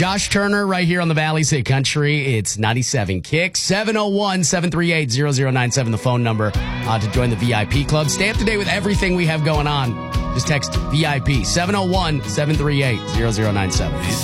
Josh Turner right here on the Valley's Hit Country. It's 97 Kick. 701-738-0097, the phone number to join the VIP club. Stay up to date with everything we have going on. Just text VIP 701-738-0097.